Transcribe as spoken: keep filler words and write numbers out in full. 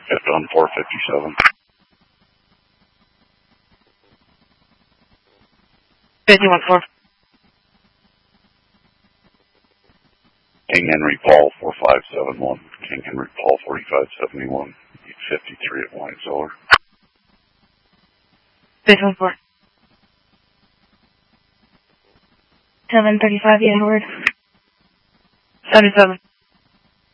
Fifth on four fifty-seven. fifty-one four. King Henry Paul four five seven one. King Henry Paul forty-five seventy-one. eight fifty-three at Wine Cellar. fifty-one four. seven thirty-five, yeah, Howard. seventy-seven.